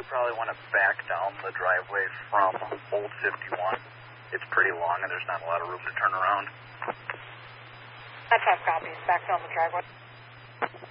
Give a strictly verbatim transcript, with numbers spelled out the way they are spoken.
you probably want to back down the driveway from Old fifty-one. It's pretty long and there's not a lot of room to turn around. That's five copies. Back down the driveway.